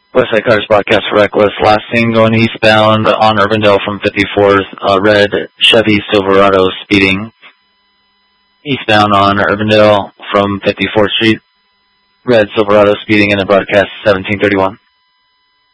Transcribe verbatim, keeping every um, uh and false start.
Westside Cars broadcast reckless. Last seen going eastbound on Urbandale from fifty-fourth. Uh, red Chevy Silverado speeding. Eastbound on Urbandale from fifty-fourth Street. Red Silverado speeding in the broadcast seventeen thirty-one.